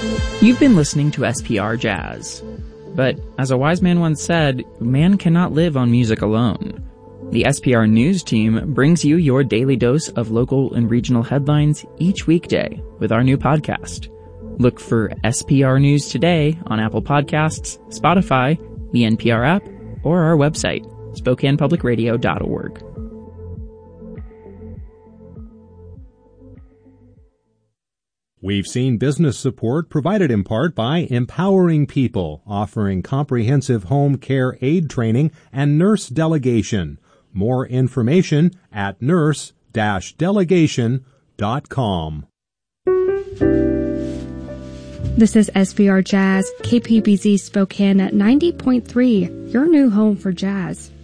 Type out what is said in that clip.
You've been listening to SPR Jazz. But, as a wise man once said, man cannot live on music alone. The SPR News team brings you your daily dose of local and regional headlines each weekday with our new podcast. Look for SPR News Today on Apple Podcasts, Spotify, the NPR app, or our website, SpokanePublicRadio.org. We've seen business support provided in part by Empowering People, offering comprehensive home care aid training and nurse delegation. More information at nurse-delegation.com. This is SPR Jazz, KPBZ Spokane at 90.3, your new home for jazz.